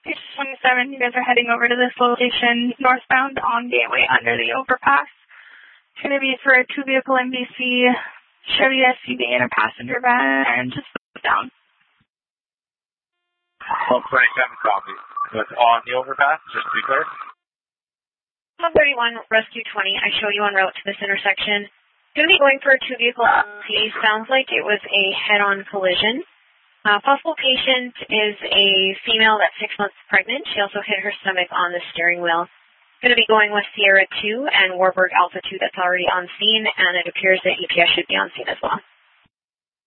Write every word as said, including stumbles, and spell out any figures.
Page twenty-seven, you guys are heading over to this location northbound on Gateway under the overpass. It's going to be for a two-vehicle M B C, Chevy S U V, and a passenger van, and just put down. one twenty-seven copy. That's on the overpass, just to be clear. one thirty-one, Rescue twenty, I show you en route to this intersection. Going to be going for a two-vehicle M B C. Sounds like it was a head-on collision. Uh, possible patient is a female that's six months pregnant. She also hit her stomach on the steering wheel. Going to be going with Sierra two and Warburg Alpha two that's already on scene, and it appears that E P S should be on scene as well.